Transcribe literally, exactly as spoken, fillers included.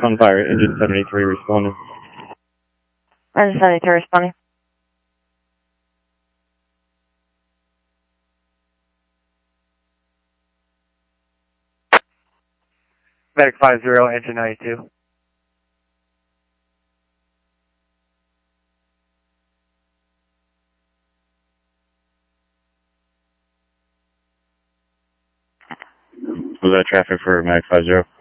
Confire, engine seventy-three responding. Engine seventy-three responding. Medic five zero, engine ninety-two. Was that traffic for Medic five zero?